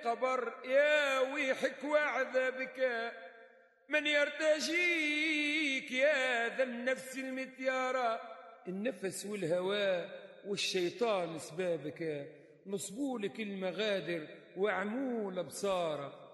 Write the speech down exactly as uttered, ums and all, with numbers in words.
القبر يا ويحك وعذابك، من يرتجيك يا ذا النفس المتيارة، النفس والهواء والشيطان سبابك، نصبولك المغادر وعمول بصارة.